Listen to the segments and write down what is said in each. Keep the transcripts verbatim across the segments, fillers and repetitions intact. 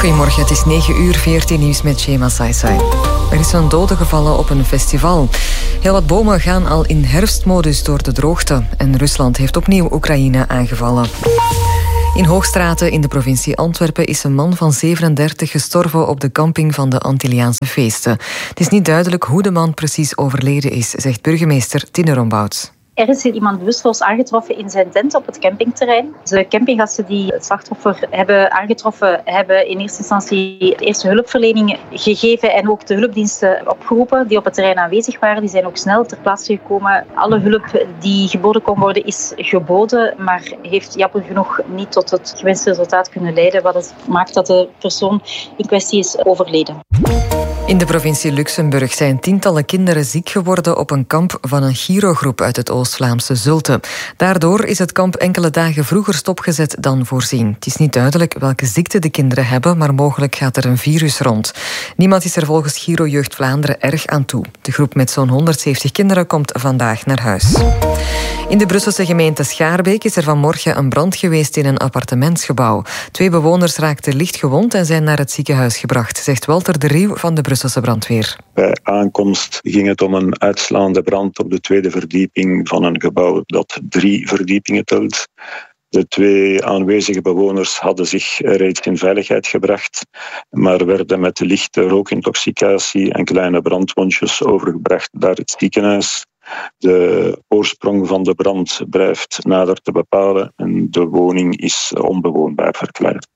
Goedemorgen, het is negen uur, veertien nieuws met Shema Saisai. Er is een dode gevallen op een festival. Heel wat bomen gaan al in herfstmodus door de droogte. En Rusland heeft opnieuw Oekraïne aangevallen. In Hoogstraten in de provincie Antwerpen is een man van zevenendertig gestorven op de camping van de Antilliaanse feesten. Het is niet duidelijk hoe de man precies overleden is, zegt burgemeester Tine Rombouts. Er is iemand bewusteloos aangetroffen in zijn tent op het campingterrein. De campinggasten die het slachtoffer hebben aangetroffen, hebben in eerste instantie de eerste hulpverlening gegeven en ook de hulpdiensten opgeroepen die op het terrein aanwezig waren. Die zijn ook snel ter plaatse gekomen. Alle hulp die geboden kon worden is geboden, maar heeft jammer genoeg niet tot het gewenste resultaat kunnen leiden, wat het maakt dat de persoon in kwestie is overleden. In de provincie Luxemburg zijn tientallen kinderen ziek geworden op een kamp van een Girogroep uit het Oost-Vlaamse Zulte. Daardoor is het kamp enkele dagen vroeger stopgezet dan voorzien. Het is niet duidelijk welke ziekte de kinderen hebben, maar mogelijk gaat er een virus rond. Niemand is er volgens Giro Jeugd Vlaanderen erg aan toe. De groep met zo'n honderdzeventig kinderen komt vandaag naar huis. In de Brusselse gemeente Schaarbeek is er vanmorgen een brand geweest in een appartementsgebouw. Twee bewoners raakten licht gewond en zijn naar het ziekenhuis gebracht, zegt Walter de Rieuw van de Brusselse brandweer. Bij aankomst ging het om een uitslaande brand op de tweede verdieping van een gebouw dat drie verdiepingen telt. De twee aanwezige bewoners hadden zich reeds in veiligheid gebracht, maar werden met lichte rookintoxicatie en kleine brandwondjes overgebracht naar het ziekenhuis. De oorsprong van de brand blijft nader te bepalen en de woning is onbewoonbaar verklaard.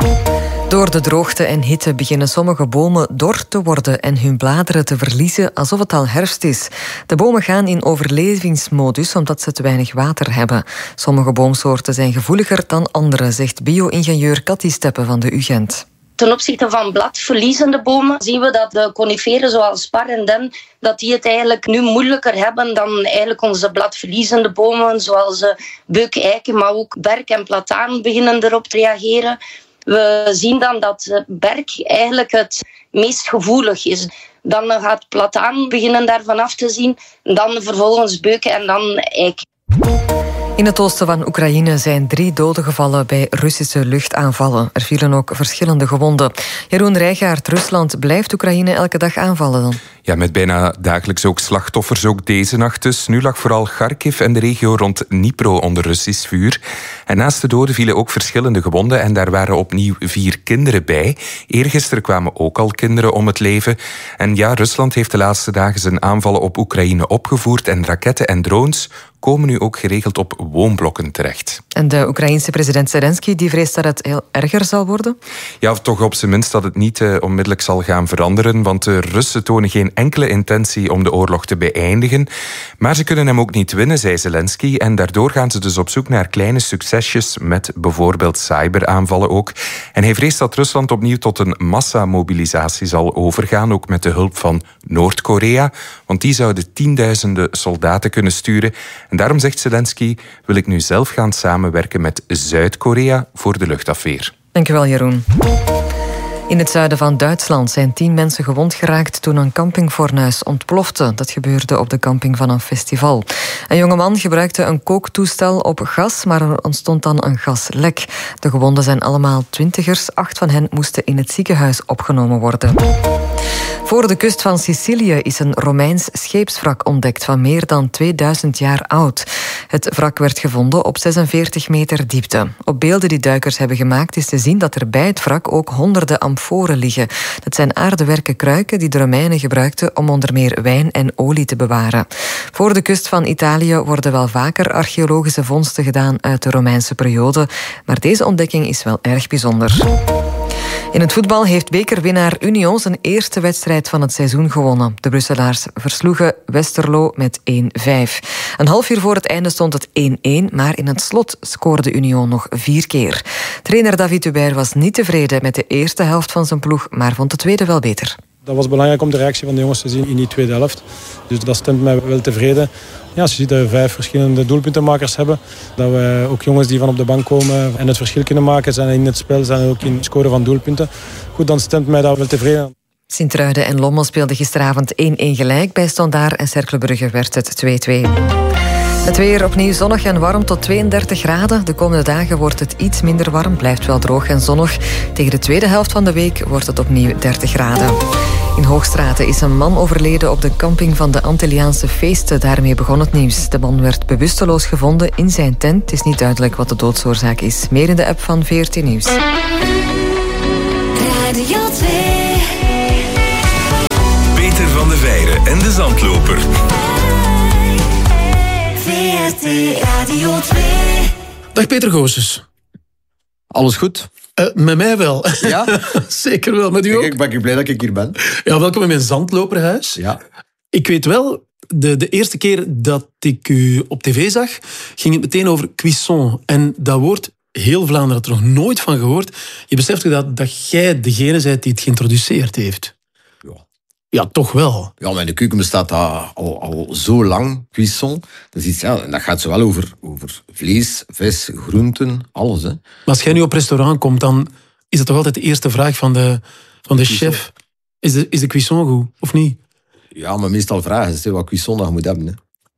Door de droogte en hitte beginnen sommige bomen dor te worden en hun bladeren te verliezen alsof het al herfst is. De bomen gaan in overlevingsmodus omdat ze te weinig water hebben. Sommige boomsoorten zijn gevoeliger dan andere, zegt bio-ingenieur Cathy Steppen van de U Gent. Ten opzichte van bladverliezende bomen zien we dat de coniferen zoals spar en den, dat die het eigenlijk nu moeilijker hebben dan eigenlijk onze bladverliezende bomen, zoals beuk, eiken, maar ook berk en plataan beginnen erop te reageren. We zien dan dat berk eigenlijk het meest gevoelig is. Dan gaat plataan beginnen daarvan af te zien, dan vervolgens beuken en dan eik. In het oosten van Oekraïne zijn drie doden gevallen bij Russische luchtaanvallen. Er vielen ook verschillende gewonden. Jeroen Rijgaard, Rusland blijft Oekraïne elke dag aanvallen dan? Ja, met bijna dagelijks ook slachtoffers, ook deze nacht dus. Nu lag vooral Kharkiv en de regio rond Dnipro onder Russisch vuur. En naast de doden vielen ook verschillende gewonden en daar waren opnieuw vier kinderen bij. Eergisteren kwamen ook al kinderen om het leven. En ja, Rusland heeft de laatste dagen zijn aanvallen op Oekraïne opgevoerd en raketten en drones komen nu ook geregeld op woonblokken terecht. En de Oekraïense president Zelensky die vreest dat het heel erger zal worden? Ja, toch op zijn minst dat het niet uh, onmiddellijk zal gaan veranderen, want de Russen tonen geen enkele intentie om de oorlog te beëindigen. Maar ze kunnen hem ook niet winnen, zei Zelensky, en daardoor gaan ze dus op zoek naar kleine succesjes met bijvoorbeeld cyberaanvallen ook. En hij vreest dat Rusland opnieuw tot een massamobilisatie zal overgaan, ook met de hulp van Noord-Korea, want die zouden tienduizenden soldaten kunnen sturen. En daarom zegt Zelensky, wil ik nu zelf gaan samenwerken met Zuid-Korea voor de luchtafweer. Dank u wel, Jeroen. In het zuiden van Duitsland zijn tien mensen gewond geraakt toen een campingfornuis ontplofte. Dat gebeurde op de camping van een festival. Een jongeman gebruikte een kooktoestel op gas, maar er ontstond dan een gaslek. De gewonden zijn allemaal twintigers. Acht van hen moesten in het ziekenhuis opgenomen worden. Voor de kust van Sicilië is een Romeins scheepswrak ontdekt van meer dan tweeduizend jaar oud. Het wrak werd gevonden op zesenveertig meter diepte. Op beelden die duikers hebben gemaakt is te zien dat er bij het wrak ook honderden amforen liggen. Dat zijn aardewerken kruiken die de Romeinen gebruikten om onder meer wijn en olie te bewaren. Voor de kust van Italië worden wel vaker archeologische vondsten gedaan uit de Romeinse periode, maar deze ontdekking is wel erg bijzonder. In het voetbal heeft bekerwinnaar Union zijn eerste wedstrijd van het seizoen gewonnen. De Brusselaars versloegen Westerlo met één vijf. Een half uur voor het einde stond het één-één, maar in het slot scoorde Union nog vier keer. Trainer David Hubert was niet tevreden met de eerste helft van zijn ploeg, maar vond de tweede wel beter. Dat was belangrijk om de reactie van de jongens te zien in die tweede helft. Dus dat stemt mij wel tevreden. Ja, als je ziet dat we vijf verschillende doelpuntenmakers hebben. Dat we ook jongens die van op de bank komen en het verschil kunnen maken. Zijn in het spel, zijn ook in het scoren van doelpunten. Goed, dan stemt mij dat wel tevreden. Sint-Truiden en Lommel speelden gisteravond één-één gelijk. Bij Standaard en Cercle Brugge werd het twee-twee. Het weer opnieuw zonnig en warm tot tweeëndertig graden. De komende dagen wordt het iets minder warm, blijft wel droog en zonnig. Tegen de tweede helft van de week wordt het opnieuw dertig graden. In Hoogstraten is een man overleden op de camping van de Antilliaanse feesten. Daarmee begon het nieuws. De man werd bewusteloos gevonden in zijn tent. Het is niet duidelijk wat de doodsoorzaak is. Meer in de app van V R T Nieuws. Radio twee. Peter van de Veire en de Zandloper. V R T Radio twee. Dag Peter Goossens. Alles goed? Uh, met mij wel. Ja? Zeker wel, met u ook. Ik ben blij dat ik hier ben. Ja, welkom in mijn Zandloperhuis. Ja. Ik weet wel, de, de eerste keer dat ik u op tv zag, ging het meteen over cuisson. En dat woord, heel Vlaanderen had er nog nooit van gehoord. Je beseft ook dat, dat jij degene bent die het geïntroduceerd heeft. Ja. Ja, toch wel. Ja, maar in de keuken bestaat dat al, al zo lang, cuisson. Dat, is iets, ja, dat gaat zowel over, over vlees, vis, groenten, alles. Hè. Maar als jij nu op restaurant komt, dan is het toch altijd de eerste vraag van de, van de chef. Is de, is de cuisson goed, of niet? Ja, maar meestal vragen ze wat cuisson dat je moet hebben. Hè.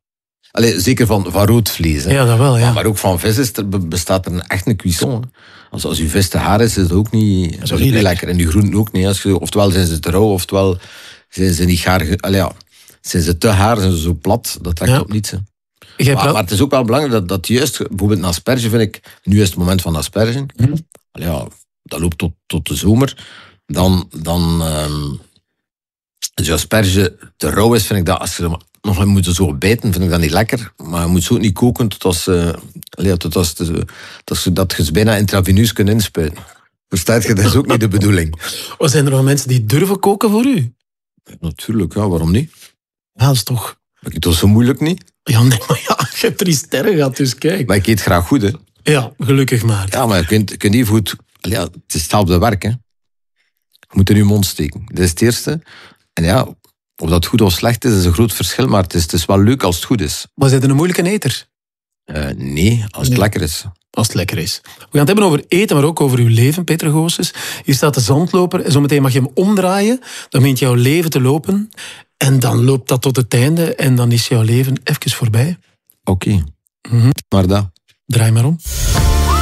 Allee, zeker van, van rood vlees. Hè. Ja, dat wel, ja. Maar, maar ook van vis is er, bestaat er een echt een cuisson. Hè. Als, als je vis te haar is, is het ook niet, dat is ook niet lekker. lekker. En je groenten ook niet. Als je, oftewel zijn ze te rauw, oftewel zijn ze niet gaar. Allee, ja. Zijn ze te haar, zijn ze zo plat, dat trekt ja. op niets. Hè. Maar, wel... maar het is ook wel belangrijk dat, dat juist, bijvoorbeeld een asperge vind ik, nu is het moment van asperge. Hm. Allee, ja, dat loopt tot, tot de zomer. Dan, dan um, als je asperge te rauw is, vind ik dat, als je nog moet zo bijten, vind ik dat niet lekker. Maar je moet zo niet koken tot als, uh, allee, tot als de, tot je, dat je ze bijna intraveneus kunt inspuiten. Verstaat je, dat is ook niet de bedoeling. Of zijn er nog mensen die durven koken voor u? Natuurlijk, ja, waarom niet? Ja, dat is toch... Maar ik doe het zo moeilijk niet. Ja, nee, maar ja, je hebt drie sterren gehad, dus kijk. Maar ik eet graag goed, hè. Ja, gelukkig maar. Ja, maar je kunt, je kunt even goed... Ja, het is hetzelfde werk, hè. Je moet in je mond steken. Dat is het eerste. En ja, of dat goed of slecht is, is een groot verschil. Maar het is, het is wel leuk als het goed is. Maar zijn er een moeilijke eter? Uh, nee, als het nee. lekker is. Als het lekker is. We gaan het hebben over eten, maar ook over uw leven, Peter Goossens. Hier staat de Zandloper. En zometeen mag je hem omdraaien. Dan begint jouw leven te lopen. En dan loopt dat tot het einde. En dan is jouw leven even voorbij. Oké. Okay. Mm-hmm. Maar dat. Draai maar om.